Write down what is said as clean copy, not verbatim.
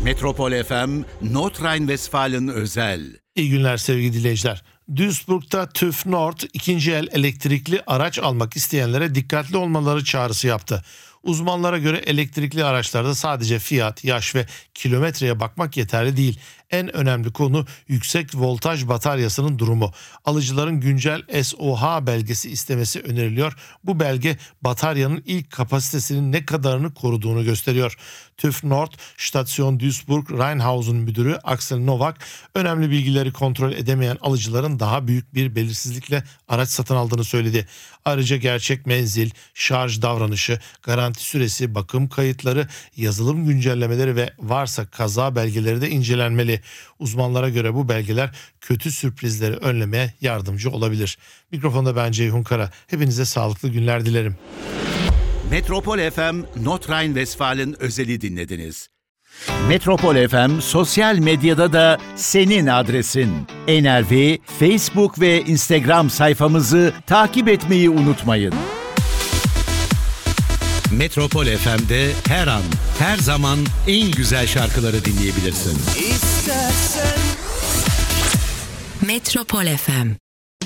Metropol FM, Nordrhein-Westfalen özel. İyi günler sevgili dinleyiciler. Duisburg'da TÜV Nord ikinci el elektrikli araç almak isteyenlere dikkatli olmaları çağrısı yaptı. Uzmanlara göre elektrikli araçlarda sadece fiyat, yaş ve kilometreye bakmak yeterli değil. En önemli konu yüksek voltaj bataryasının durumu. Alıcıların güncel SOH belgesi istemesi öneriliyor. Bu belge bataryanın ilk kapasitesinin ne kadarını koruduğunu gösteriyor. TÜV Nord Stasyon Duisburg Rheinhausen müdürü Axel Novak, önemli bilgileri kontrol edemeyen alıcıların daha büyük bir belirsizlikle araç satın aldığını söyledi. Ayrıca gerçek menzil, şarj davranışı, garanti süresi, bakım kayıtları, yazılım güncellemeleri ve varsa kaza belgeleri de incelenmeli. Uzmanlara göre bu belgeler kötü sürprizleri önlemeye yardımcı olabilir. Mikrofonda ben Ceyhun Kara. Hepinize sağlıklı günler dilerim. Metropol FM, Nordrhein-Westfalen özeli dinlediniz. Metropol FM sosyal medyada da senin adresin. NRV, Facebook ve Instagram sayfamızı takip etmeyi unutmayın. Metropol FM'de her an, her zaman en güzel şarkıları dinleyebilirsin. Metropol FM